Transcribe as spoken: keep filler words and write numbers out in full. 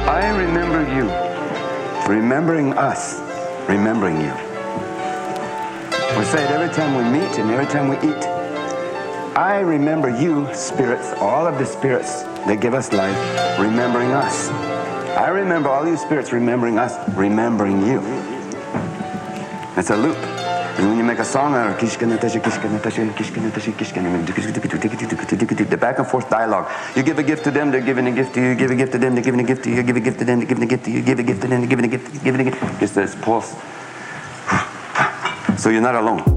I remember you, remembering us, remembering you. We say it every time we meet and every time we eat. I remember you, spirits, all of the spirits that give us life, remembering us. I remember all you spirits remembering us, remembering you. It's a loop. And when you make a song, the back and forth dialogue. You give a gift to them, they're giving a gift to you. You give a gift to them, they're giving a gift to you. You give a gift to them, they're giving a gift to you. You give a gift to them, they're giving a gift, giving a gift. It's this pulse. So you're not alone.